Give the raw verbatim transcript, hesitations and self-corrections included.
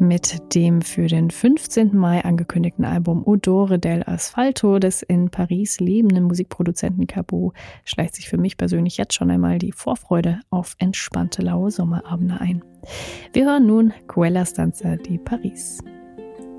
Mit dem für den fünfzehnten Mai angekündigten Album Odore del Asfalto des in Paris lebenden Musikproduzenten Cabu schleicht sich für mich persönlich jetzt schon einmal die Vorfreude auf entspannte laue Sommerabende ein. Wir hören nun Quella Stanza di Paris.